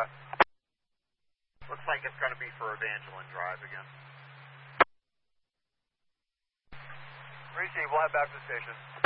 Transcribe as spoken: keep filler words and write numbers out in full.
Drive. Looks like it's going to be for Evangeline Drive again. Receive, we'll head back to the station.